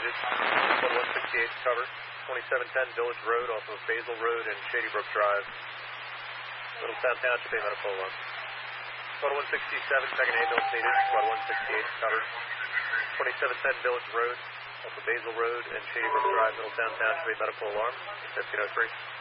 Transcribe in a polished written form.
needed. Squad 168 cover. 2710 Village Road off of Basil Road and Shady Brook Drive. Middletown Township, A medical alarm. Squad 167, second ambulance needed. Squad 168 cover. 2710 Village Road off of Basil Road and Shady Brook Drive, Middletown Township, A medical alarm. 1503.